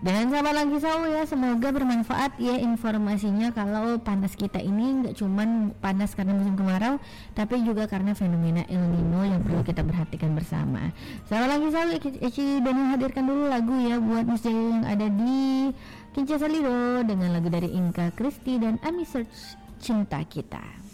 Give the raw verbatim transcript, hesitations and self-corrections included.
Dan selamat lagi Sau ya, semoga bermanfaat ya informasinya kalau panas kita ini nggak cuman panas karena musim kemarau, tapi juga karena fenomena El Nino yang perlu kita perhatikan bersama. Selamat lagi Sau, Eci dan menghadirkan dulu lagu ya buat Miss Jaya yang ada di Kinca Salido dengan lagu dari Inka Kristi dan Ami Search Cinta Kita.